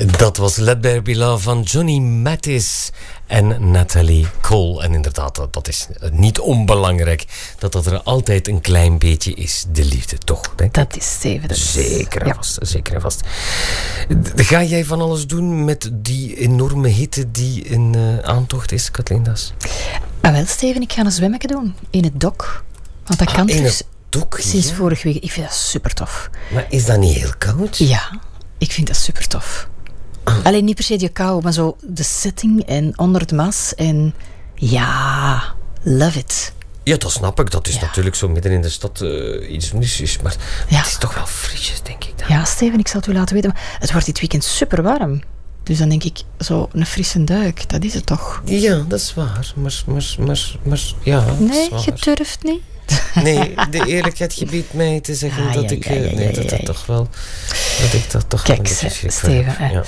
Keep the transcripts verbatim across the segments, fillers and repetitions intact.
Dat was Let There Be Love van Johnny Mathis en Natalie Cole. En inderdaad, dat is niet onbelangrijk. Dat dat er altijd een klein beetje is. De liefde, toch? Denk dat is zeven. Zeker en ja. vast. Zeker en vast. Ga jij van alles doen met die enorme hitte die in uh, aantocht is, Kathleen Das? Ah, wel, Steven, ik ga een zwemmetje doen. In het dok. Want dat ah, kan in dus het dok? sinds Ja. vorige week. Ik vind dat super tof. Maar is dat niet heel koud? Ja, ik vind dat super tof. Ah. Alleen niet per se die kou, maar zo de setting en onder het mas. En ja, love it. Ja, dat snap ik. Dat is ja. natuurlijk zo midden in de stad uh, iets nieuws. Maar ja. het is toch wel frisjes, denk ik dan. Ja, Steven, ik zal het u laten weten. Maar het wordt dit weekend super warm. Dus dan denk ik, zo een frisse duik, dat is het toch? Ja, dat is waar. Maar, maar, maar, maar ja, nee, dat is je durft niet? Nee, de eerlijkheid gebiedt mij te zeggen ah, dat ja, ik... Ja, ja, ja, nee, dat dat toch wel... Dat ik dat toch Kijk, wel een beetje Steven. Ja.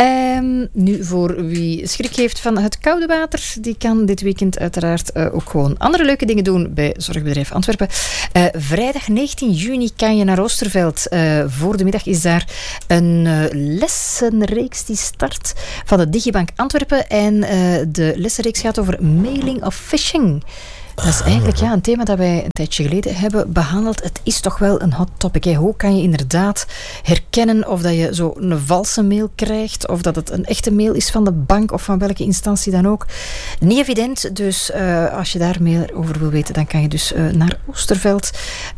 Um, nu, voor wie schrik heeft van het koude water, die kan dit weekend uiteraard uh, ook gewoon andere leuke dingen doen bij Zorgbedrijf Antwerpen. Uh, vrijdag negentien juni kan je naar Oosterveld. Uh, voor de middag is daar een uh, lessenreeks die start van de Digibank Antwerpen. En uh, de lessenreeks gaat over mailing of phishing. Dat is eigenlijk ja, een thema dat wij een tijdje geleden hebben behandeld. Het is toch wel een hot topic. Hè? Hoe kan je inderdaad herkennen of dat je zo een valse mail krijgt, of dat het een echte mail is van de bank of van welke instantie dan ook. Niet evident, dus uh, als je daar meer over wil weten, dan kan je dus uh, naar Oosterveld.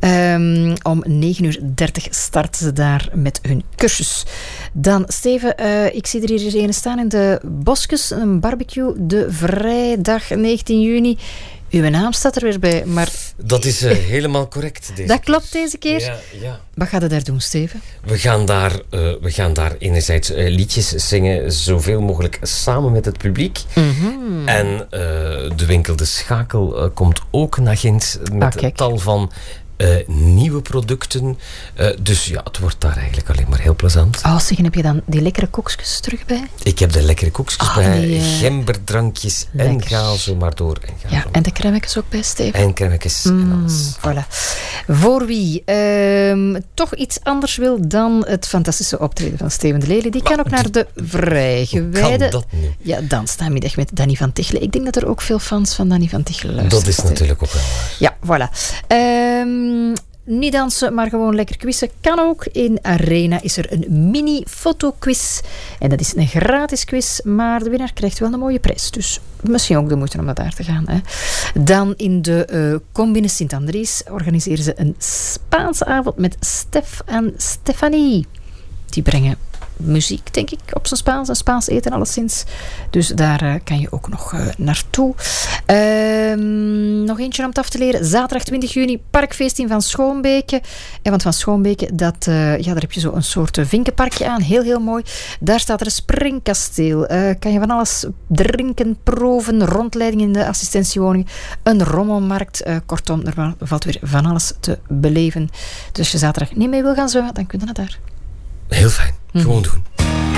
Um, om negen uur dertig starten ze daar met hun cursus. Dan, Steven, uh, ik zie er hier een staan in de Boskes, een barbecue, de vrijdag negentien juni. Uw naam staat er weer bij, maar... Dat is uh, helemaal correct deze Dat klopt deze keer. Ja, ja. Wat ga je daar doen, Steven? We gaan daar, uh, we gaan daar enerzijds uh, liedjes zingen, zoveel mogelijk samen met het publiek. Mm-hmm. En uh, de winkel De Schakel uh, komt ook naar Gent met ah, een tal van... Uh, nieuwe producten. Uh, dus ja, het wordt daar eigenlijk alleen maar heel plezant. Oh, zeg, en heb je dan die lekkere koekjes terug bij? Ik heb de lekkere koekjes oh, bij, die, uh, gemberdrankjes lekker. En ga zo maar door. En, ga ja, zo en de crèmekes ook bij, Steven? En crèmekes mm, en alles. Voilà. Voor wie uh, toch iets anders wil dan het fantastische optreden van Steven de Lely, die maar, kan ook naar de Vrijgewijde. Kan dat nu? Ja, dansnamiddag met Danny van Tichelen. Ik denk dat er ook veel fans van Danny van Tichelen luisteren. Dat is natuurlijk ook wel waar. Ja, voilà. Um, Niet dansen, maar gewoon lekker quizzen. Kan ook. In Arena is er een mini-fotoquiz. En dat is een gratis quiz, maar de winnaar krijgt wel een mooie prijs. Dus misschien ook de moeite om naar daar te gaan. Hè. Dan in de uh, Combine Sint-Andries organiseren ze een Spaanse avond met Stef en Stefanie. Die brengen muziek, denk ik, op zijn Spaans. En Spaans eten alleszins. Dus daar uh, kan je ook nog uh, naartoe. Uh, nog eentje om het af te leren. Zaterdag twintig juni, parkfeest in Van Schoonbeke. En want Van Schoonbeke, dat, uh, ja, daar heb je zo een soort uh, vinkenparkje aan. Heel, heel mooi. Daar staat er een springkasteel. Uh, kan je van alles drinken, proeven, rondleiding in de assistentiewoning. Een rommelmarkt. Uh, kortom, er valt weer van alles te beleven. Dus als je zaterdag niet mee wil gaan zwemmen, dan kun je naar daar. Heel fijn. Gewoon doen.